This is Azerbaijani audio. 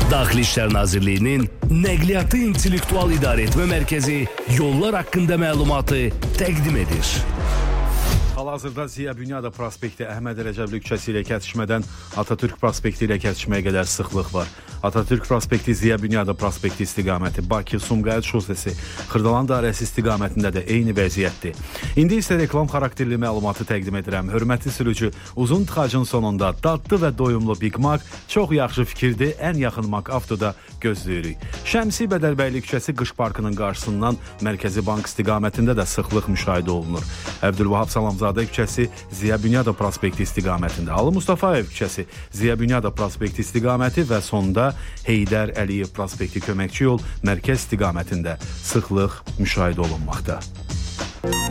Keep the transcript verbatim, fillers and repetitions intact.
Daxili İşlər Nazirliyinin Nəqliyyatı İntellektual İdarəetmə Mərkəzi yollar haqqında məlumatı təqdim edir. Hal-hazırda Ziya Bünyadov prospekti Əhməd Rəcəbli küçəsi ilə kəsişmədən Atatürk prospekti ilə kəsişməyə qədər sıxlıq var. Atatürk prospekti Ziya Bünyadov prospekti istiqaməti, Bakı-Sumqayıt şosesi, Xırdalan dairəsi istiqamətində də eyni vəziyyətdir. İndi isə reklam xarakterli məlumatı təqdim edirəm. Hörmətli sürücü, uzun tıxacın sonunda dadlı və doyumlu Big Mac çox yaxşı fikirdir. Ən yaxın Mac Avtoda gözləyirik. Şəmsi Bədəlbəyli küçəsi Qış Parkının qarşısından Mərkəzi Bank istiqamətində də sıxlıq müşahidə olunur. Əbdülvahab Salamzadə küçəsi Ziya Bünyadov prospekti istiqamətində, Ali Mustafayev küçəsi Ziya Bünyadov prospekti istiqaməti və sonda Heydər Əliyev prospekti köməkçi yol mərkəz istiqamətində sıxlıq müşahidə olunmaqda.